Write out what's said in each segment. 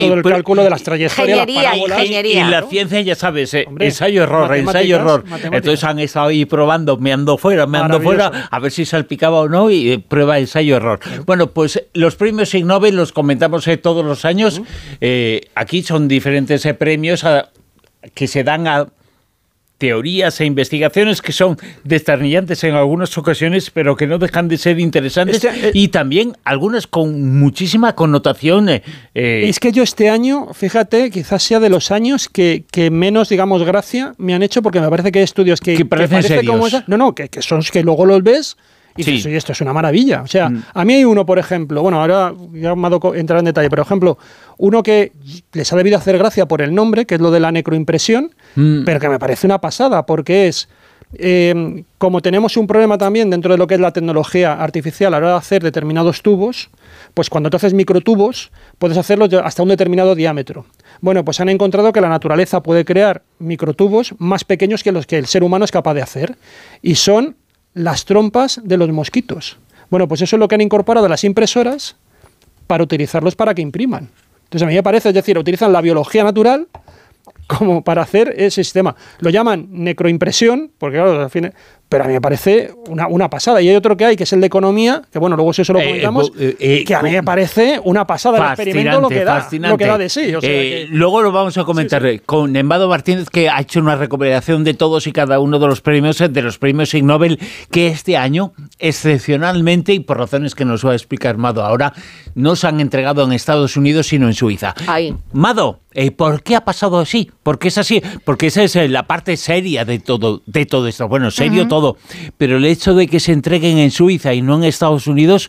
todo el cálculo de las trayectorias, las parábolas. Ingeniería, y la ¿no? ciencia, ya sabes, Hombre, ensayo-error. Entonces han estado ahí probando, meando fuera, a ver si salpicaba o no, y prueba ensayo-error. Bueno, pues los premios Ig Nobel los comentamos todos los años. Aquí son diferentes premios que se dan a teorías e investigaciones que son desternillantes en algunas ocasiones, pero que no dejan de ser interesantes, y también algunas con muchísima connotación. Es que yo este año, fíjate, quizás sea de los años que menos, digamos, gracia me han hecho, porque me parece que hay estudios que parecen serios. Como esa, que son que luego los ves y dices, oye, esto es una maravilla. O sea, a mí hay uno, por ejemplo, bueno, ahora ya me ha dado entrar en detalle, por ejemplo, uno que les ha debido hacer gracia por el nombre, que es lo de la necroimpresión, pero que me parece una pasada, porque es, como tenemos un problema también dentro de lo que es la tecnología artificial a la hora de hacer determinados tubos, pues cuando tú haces microtubos, puedes hacerlos hasta un determinado diámetro. Bueno, pues han encontrado que la naturaleza puede crear microtubos más pequeños que los que el ser humano es capaz de hacer, y son las trompas de los mosquitos. Bueno, pues eso es lo que han incorporado a las impresoras para utilizarlos para que impriman. Entonces a mí me parece, es decir, utilizan la biología natural como para hacer ese sistema. Lo llaman necroimpresión, porque claro, al fin, pero a mí me parece una pasada. Y hay otro que hay, que es el de economía, que bueno, luego eso lo comentamos, que a mí me parece una pasada el experimento, lo que da de sí. O sea, luego lo vamos a comentar con Embado Martínez, que ha hecho una recopilación de todos y cada uno de los premios Ig Nobel, que este año, excepcionalmente, y por razones que nos va a explicar Mado ahora, no se han entregado en Estados Unidos, sino en Suiza. Ahí. Mado, ¿por qué ha pasado así? ¿Por qué es así? Porque esa es la parte seria de todo esto. Bueno, serio todo. Pero el hecho de que se entreguen en Suiza y no en Estados Unidos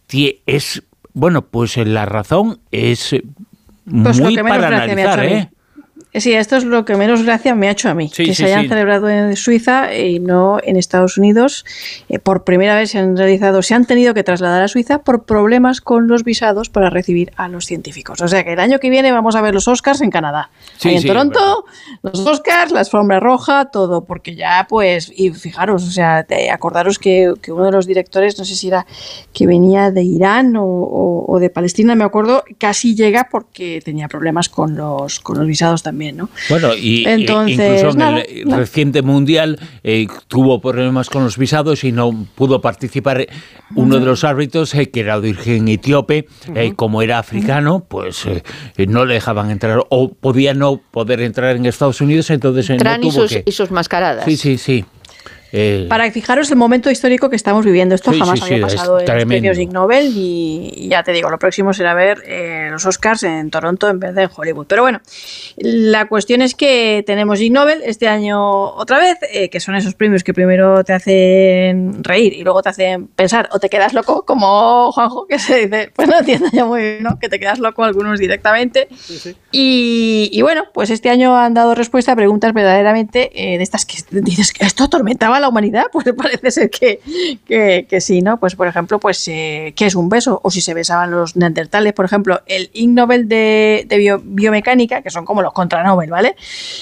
es, bueno, pues la razón es muy para analizar, ¿eh? Sí, esto es lo que menos gracia me ha hecho a mí, que se hayan celebrado en Suiza y no en Estados Unidos. Por primera vez se han tenido que trasladar a Suiza por problemas con los visados para recibir a los científicos. O sea que el año que viene vamos a ver los Oscars en Canadá. En Toronto, los Oscars, la alfombra roja, todo, porque ya pues, y fijaros, o sea, acordaros que uno de los directores, no sé si era que venía de Irán o de Palestina, me acuerdo, casi llega porque tenía problemas con los visados también. ¿No? Bueno, y entonces, incluso en el reciente mundial tuvo problemas con los visados y no pudo participar uno de los árbitros, que era de origen etíope, como era africano, pues no le dejaban entrar, o podía no poder entrar en Estados Unidos, entonces entran no tuvo y sus mascaradas. Sí. Para fijaros el momento histórico que estamos viviendo. Esto jamás había pasado en los premios Ig Nobel, y ya te digo, lo próximo será ver los Oscars en Toronto en vez de en Hollywood. Pero bueno, la cuestión es que tenemos Ig Nobel este año otra vez, que son esos premios que primero te hacen reír y luego te hacen pensar, o te quedas loco, como Juanjo, que se dice, pues no entiendo ya muy bien, ¿no? Que te quedas loco algunos directamente. Sí. Y bueno, pues este año han dado respuesta a preguntas verdaderamente de estas que dices que esto atormentaba a la humanidad, pues parece ser que sí, ¿no? Pues por ejemplo, pues ¿qué es un beso? O si se besaban los neandertales, por ejemplo, el Ig Nobel de biomecánica, que son como los contranobel, ¿vale?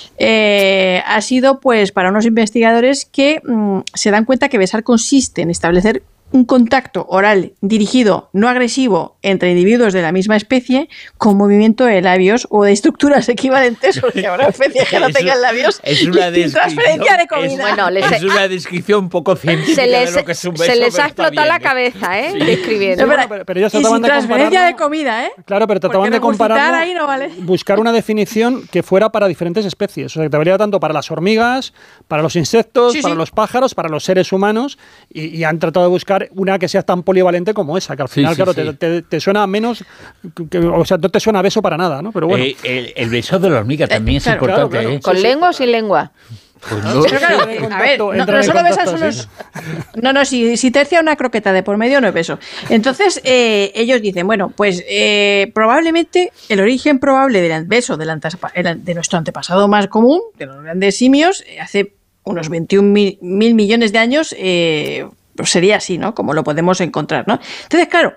Ha sido pues para unos investigadores que se dan cuenta que besar consiste en establecer un contacto oral dirigido, no agresivo, entre individuos de la misma especie, con movimiento de labios o de estructuras equivalentes, porque habrá especies que no tengan labios, es una transferencia de comida. Es una descripción un poco científica de lo que es un beso. Se les ha explotado la cabeza, describiendo. Pero ellos y sin transferencia de comida, Claro, pero trataban de compararlo, ahí no vale. Buscar una definición que fuera para diferentes especies. O sea, que te valía tanto para las hormigas, para los insectos, para los pájaros, para los seres humanos, y han tratado de buscar una que sea tan polivalente como esa, que al final, te suena menos, o sea, no te suena a beso para nada, ¿no? Pero bueno. El beso de la hormiga también es importante. Claro. ¿Con lengua o sin lengua? Pues no. Pero claro, a ver, no solo besas unos... No, si tercia una croqueta de por medio no es beso. Entonces, ellos dicen, bueno, pues probablemente el origen probable del beso de nuestro antepasado más común, de los grandes simios, hace unos 21.000 millones de años, pues sería así, ¿no? Como lo podemos encontrar, ¿no? Entonces, claro,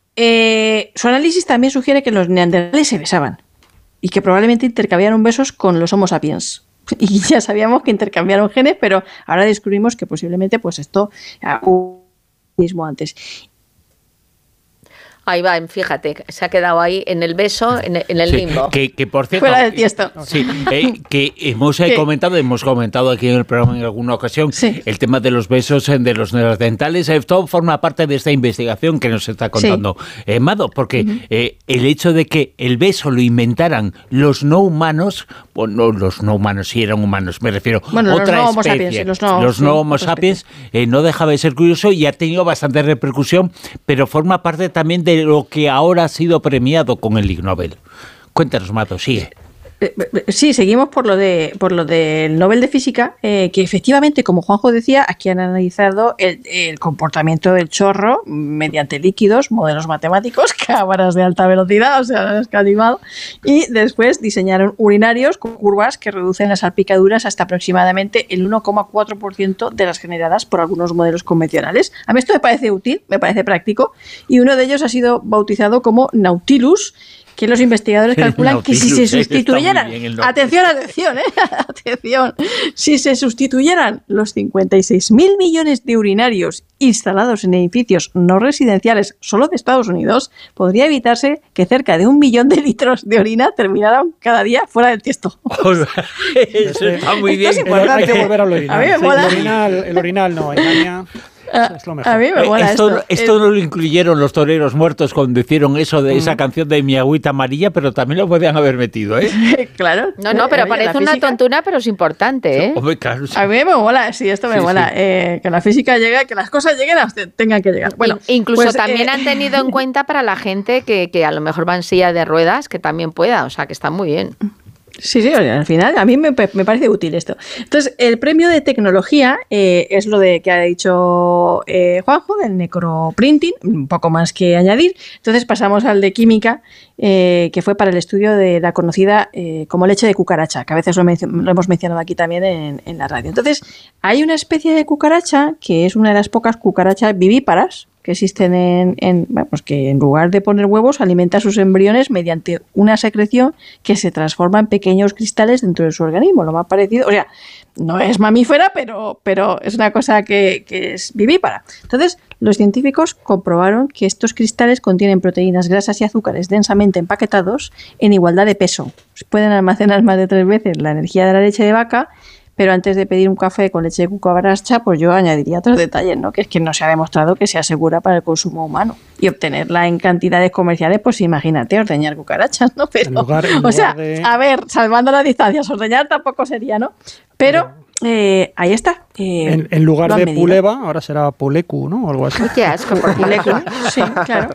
su análisis también sugiere que los neandertales se besaban y que probablemente intercambiaron besos con los Homo sapiens. Y ya sabíamos que intercambiaron genes, pero ahora descubrimos que posiblemente pues esto mismo antes. Ahí va, fíjate, se ha quedado ahí en el beso, en el limbo. Que por cierto... Fuera del tiesto. Sí, que hemos comentado aquí en el programa en alguna ocasión, el tema de los besos de los neandertales, todo forma parte de esta investigación que nos está contando Mado, porque el hecho de que el beso lo inventaran los no humanos, bueno, los no humanos sí eran humanos, me refiero a otra especie, los no homo sapiens, no dejaba de ser curioso y ha tenido bastante repercusión, pero forma parte también de lo que ahora ha sido premiado con el Ig Nobel. Cuéntanos, Mato, sigue. Sí, seguimos por lo del Nobel de Física, que efectivamente, como Juanjo decía, aquí han analizado el comportamiento del chorro mediante líquidos, modelos matemáticos, cámaras de alta velocidad, o sea, escalivado, y después diseñaron urinarios con curvas que reducen las salpicaduras hasta aproximadamente el 1,4% de las generadas por algunos modelos convencionales. A mí esto me parece útil, me parece práctico, y uno de ellos ha sido bautizado como Nautilus, que los investigadores calculan que si se sustituyeran, atención, si se sustituyeran los 56.000 millones de urinarios instalados en edificios no residenciales solo de Estados Unidos, podría evitarse que cerca de 1 millón de litros de orina terminaran cada día fuera del tiesto. Eso está muy bien. Hay que volver al orinal. A mí me mola. El orinal no, engaña. Es lo mejor. A mí me mola esto no lo incluyeron los toreros muertos cuando hicieron eso de esa canción de Mi agüita amarilla, pero también lo podían haber metido, ¿eh? Claro. No, pero parece una tontuna, pero es importante, ¿eh? Hombre, claro, sí. A mí me mola, sí, esto me mola. Que la física llegue, que las cosas lleguen a usted, tengan que llegar. Bueno, incluso pues, también han tenido en cuenta para la gente que a lo mejor va en silla de ruedas, que también pueda, o sea, que está muy bien. Sí, al final a mí me parece útil esto. Entonces, el premio de tecnología es lo de que ha dicho Juanjo, del necroprinting, un poco más que añadir. Entonces pasamos al de química, que fue para el estudio de la conocida como leche de cucaracha, que a veces lo hemos mencionado aquí también en la radio. Entonces, hay una especie de cucaracha que es una de las pocas cucarachas vivíparas que existen pues que en lugar de poner huevos alimenta a sus embriones mediante una secreción que se transforma en pequeños cristales dentro de su organismo, lo más parecido, o sea, no es mamífera, pero es una cosa que es vivípara. Entonces, los científicos comprobaron que estos cristales contienen proteínas, grasas y azúcares densamente empaquetados en igualdad de peso. Pueden almacenar más de 3 veces la energía de la leche de vaca. Pero antes de pedir un café con leche de cucaracha, pues yo añadiría otros detalles, ¿no? Que es que no se ha demostrado que sea segura para el consumo humano. Y obtenerla en cantidades comerciales, pues imagínate, ordeñar cucarachas, ¿no? Pero, a ver, salvando las distancias, ordeñar tampoco sería, ¿no? Pero ahí está. En lugar de Puleva, ahora será Pulecu, ¿no? O algo así. Qué asco por Pulecu. Sí, claro.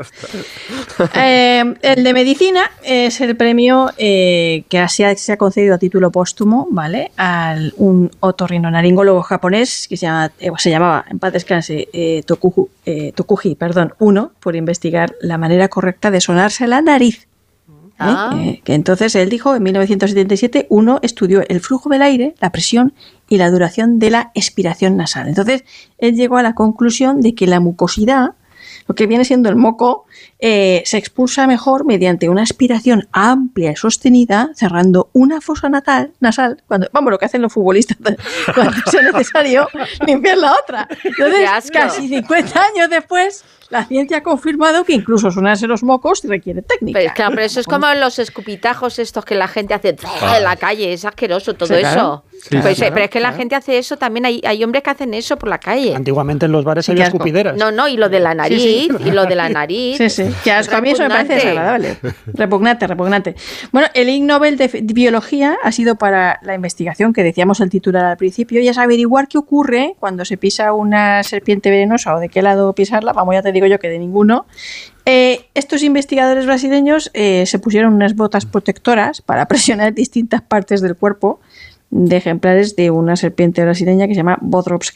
El de medicina es el premio que se ha concedido a título póstumo, ¿vale? A un otorrinolaringólogo japonés que se llamaba, en paz descanse, Tokuji, Uno, por investigar la manera correcta de sonarse la nariz. Que entonces él dijo, en 1977, Uno estudió el flujo del aire, la presión y la duración de la expiración nasal. Entonces, él llegó a la conclusión de que la mucosidad, lo que viene siendo el moco, se expulsa mejor mediante una aspiración amplia y sostenida, cerrando una fosa nasal, lo que hacen los futbolistas cuando sea necesario limpiar la otra. Entonces, casi 50 años después, la ciencia ha confirmado que incluso sonarse los mocos requiere técnica. Pero eso es como los escupitajos estos que la gente hace en la calle, es asqueroso todo eso. Sí, pero es que la gente hace eso también, hay hombres que hacen eso por la calle. Antiguamente en los bares había escupideras. No, y lo de la nariz, y lo de la nariz. Sí. Que a mí eso me parece desagradable. Repugnante. Bueno, el Ig Nobel de Biología ha sido para la investigación que decíamos el titular al principio, y es averiguar qué ocurre cuando se pisa una serpiente venenosa o de qué lado pisarla. Vamos, ya te digo yo que de ninguno. Estos investigadores brasileños se pusieron unas botas protectoras para presionar distintas partes del cuerpo de ejemplares de una serpiente brasileña que se llama Bothrops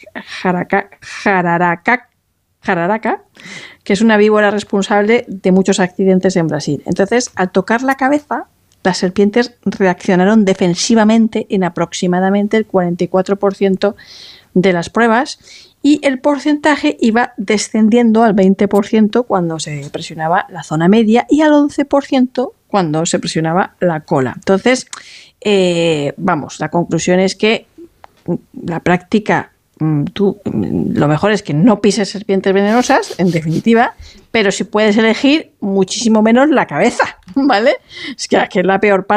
jararaca, que es una víbora responsable de muchos accidentes en Brasil. Entonces, al tocar la cabeza, las serpientes reaccionaron defensivamente en aproximadamente el 44% de las pruebas, y el porcentaje iba descendiendo al 20% cuando se presionaba la zona media y al 11% cuando se presionaba la cola. Entonces, la conclusión es que la práctica, lo mejor es que no pises serpientes venenosas, en definitiva, pero si puedes elegir, muchísimo menos la cabeza, ¿vale? Es que es la peor parte.